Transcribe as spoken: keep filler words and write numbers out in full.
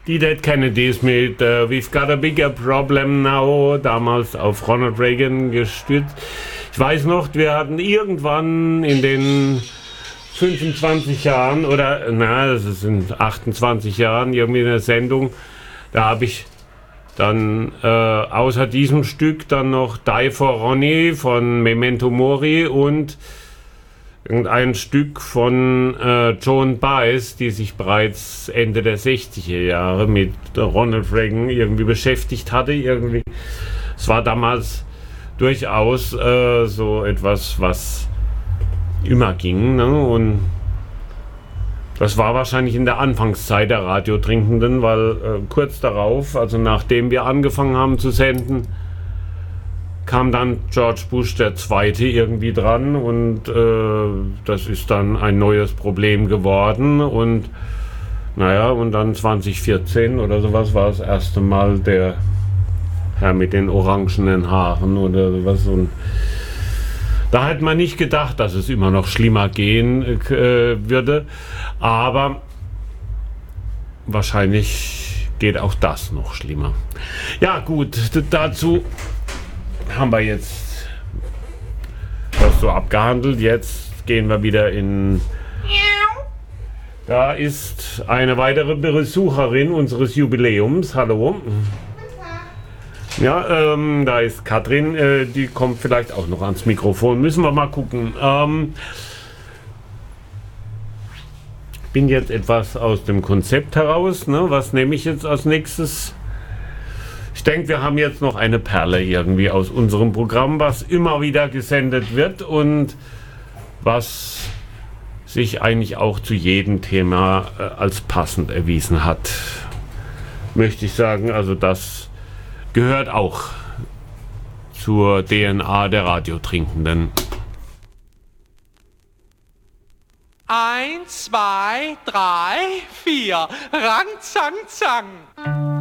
Die Dead Kennedys mit uh, We've Got a Bigger Problem Now, damals auf Ronald Reagan gestützt. Ich weiß noch, wir hatten irgendwann in den fünfundzwanzig Jahren oder, na, das sind achtundzwanzig Jahren, irgendwie eine Sendung, da habe ich dann äh, außer diesem Stück dann noch Die for Ronnie von Memento Mori und ein Stück von äh, Joan Baez, die sich bereits Ende der sechziger Jahre mit Ronald Reagan irgendwie beschäftigt hatte. Irgendwie. Es war damals durchaus äh, so etwas, was immer ging. Ne? Und das war wahrscheinlich in der Anfangszeit der Radiotrinkenden, weil äh, kurz darauf, also nachdem wir angefangen haben zu senden, kam dann George Bush der Zweite irgendwie dran und äh, das ist dann ein neues Problem geworden und naja, und dann zwanzig vierzehn oder sowas war das erste Mal der Herr mit den orangenen Haaren oder sowas und da hat man nicht gedacht, dass es immer noch schlimmer gehen äh, würde, aber wahrscheinlich geht auch das noch schlimmer. Ja gut, dazu haben wir jetzt das so abgehandelt. Jetzt gehen wir wieder in... Da ist eine weitere Besucherin unseres Jubiläums. Hallo. Ja, ähm, da ist Katrin. Äh, die kommt vielleicht auch noch ans Mikrofon. Müssen wir mal gucken. Ähm, bin jetzt etwas aus dem Konzept heraus. Ne? Was nehme ich jetzt als nächstes? Ich denke, wir haben jetzt noch eine Perle irgendwie aus unserem Programm, was immer wieder gesendet wird und was sich eigentlich auch zu jedem Thema äh, als passend erwiesen hat. Möchte ich sagen, also das gehört auch zur D N A der Radiotrinkenden. Eins, zwei, drei, vier. Rang, zang, zang.